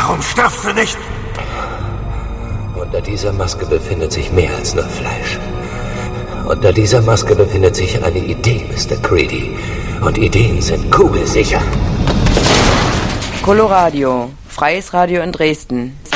Warum stirbst du nicht? Unter dieser Maske befindet sich mehr als nur Fleisch. Unter dieser Maske befindet sich eine Idee, Mr. Creedy. Und Ideen sind kugelsicher. Coloradio, freies Radio in Dresden,